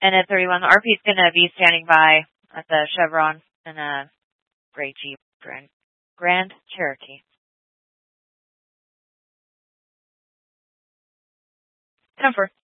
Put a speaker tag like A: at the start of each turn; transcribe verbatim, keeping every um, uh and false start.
A: And at thirty-one, the R P is going to be standing by at the Chevron in a gray Jeep Grand, Grand Cherokee. Comfort.